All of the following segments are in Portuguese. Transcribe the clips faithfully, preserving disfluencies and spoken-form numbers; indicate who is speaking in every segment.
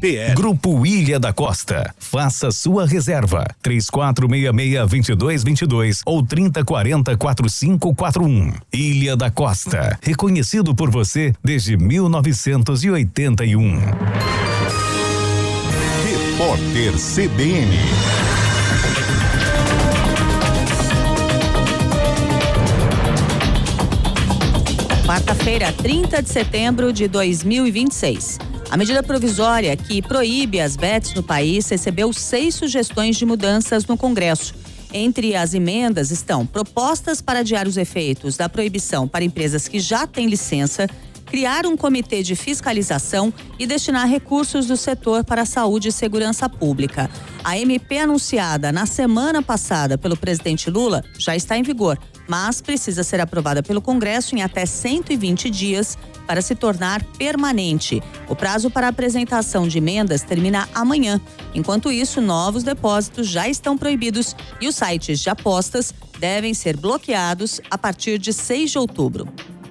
Speaker 1: P L.
Speaker 2: Grupo Ilha da Costa. Faça sua reserva. três quatro seis seis, dois dois dois dois ou trinta quarenta, quarenta e cinco quarenta e um. Ilha da Costa. Reconhecido por você desde mil novecentos e oitenta e um.
Speaker 1: Repórter C B N.
Speaker 3: Quarta-feira, trinta de setembro de dois mil e vinte e seis. A medida provisória que proíbe as bets no país recebeu seis sugestões de mudanças no Congresso. Entre as emendas estão propostas para adiar os efeitos da proibição para empresas que já têm licença, criar um comitê de fiscalização e destinar recursos do setor para a saúde e segurança pública. A M P anunciada na semana passada pelo presidente Lula já está em vigor, mas precisa ser aprovada pelo Congresso em até cento e vinte dias para se tornar permanente. O prazo para a apresentação de emendas termina amanhã. Enquanto isso, novos depósitos já estão proibidos e os sites de apostas devem ser bloqueados a partir de seis de outubro.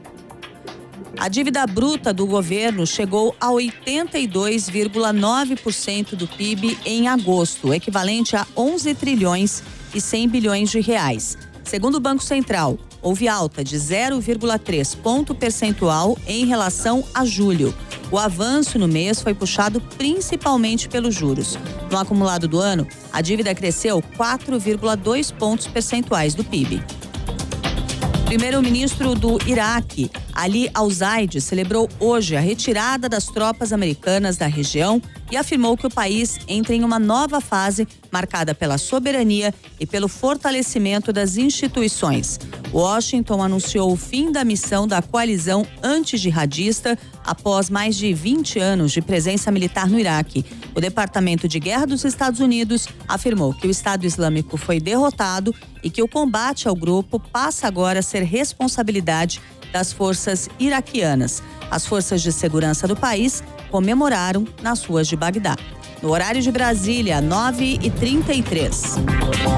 Speaker 3: A dívida bruta do governo chegou a oitenta e dois vírgula nove por cento do P I B em agosto, equivalente a onze trilhões e cem bilhões de reais. Segundo o Banco Central, houve alta de zero vírgula três ponto percentual em relação a julho. O avanço no mês foi puxado principalmente pelos juros. No acumulado do ano, a dívida cresceu quatro vírgula dois pontos percentuais do P I B. Primeiro-ministro do Iraque, Ali Al-Zaid, celebrou hoje a retirada das tropas americanas da região e afirmou que o país entra em uma nova fase marcada pela soberania e pelo fortalecimento das instituições. Washington anunciou o fim da missão da coalizão anti-jihadista após mais de vinte anos de presença militar no Iraque. O Departamento de Guerra dos Estados Unidos afirmou que o Estado Islâmico foi derrotado e que o combate ao grupo passa agora a ser responsabilidade das forças iraquianas. As forças de segurança do país comemoraram nas ruas de Bagdá. No horário de Brasília, nove e trinta e três.